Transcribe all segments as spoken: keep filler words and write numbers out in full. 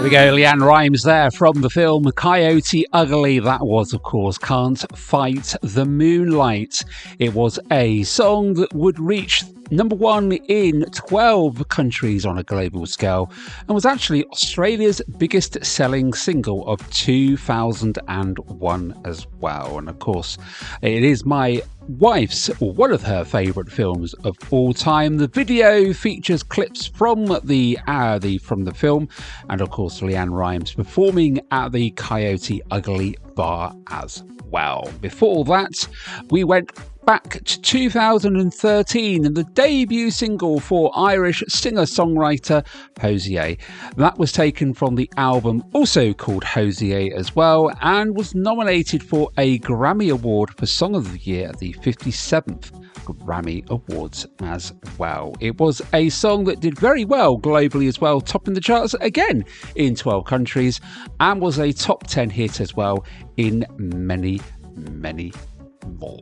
We go, Leanne Rimes there from the film Coyote Ugly. That was, of course, Can't Fight the Moonlight. It was a song that would reach number one in twelve countries on a global scale and was actually Australia's biggest selling single of two thousand one as well. And of course, it is my wife's, or one of her favourite films of all time. The video features clips from the uh, the from the film, and of course Leanne Rimes performing at the Coyote Ugly bar as well. Before that, we went back to two thousand thirteen and the debut single for Irish singer-songwriter Hozier. That was taken from the album also called Hozier as well, and was nominated for a Grammy Award for Song of the Year at the fifty-seventh Grammy Awards as well. It was a song that did very well globally as well, topping the charts again in twelve countries, and was a top ten hit as well in many, many more.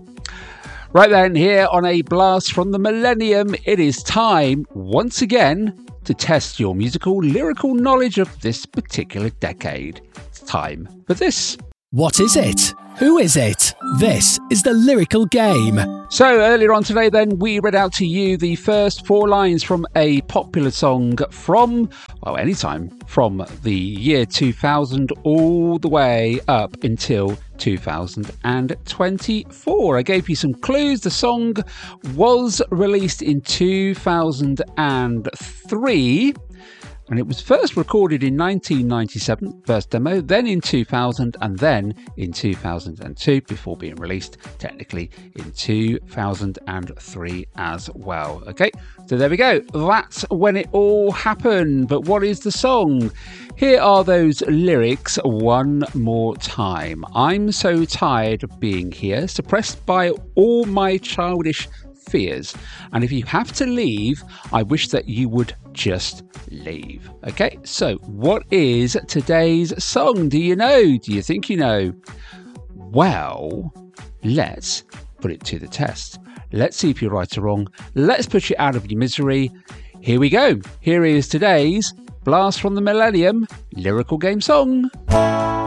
Right then, here on A Blast from the Millennium, it is time once again to test your musical lyrical knowledge of this particular decade. It's time for this. What is it? Who is it? This is the Lyrical Game. So earlier on today then, we read out to you the first four lines from a popular song from, well, anytime from the year two thousand all the way up until two thousand twenty-four. I gave you some clues. The song was released in two thousand three. And it was first recorded in nineteen ninety-seven, first demo, then in two thousand, and then in two thousand two, before being released technically in two thousand three as well. Okay, so there we go. That's when it all happened. But what is the song? Here are those lyrics one more time. I'm so tired of being here, suppressed by all my childish fears, and if you have to leave, I wish that you would just leave. Okay, so what is today's song? Do you know? Do you think you know? Well, let's put it to the test. Let's see if you're right or wrong. Let's put you out of your misery. Here we go. Here is today's Blast from the Millennium Lyrical Game song.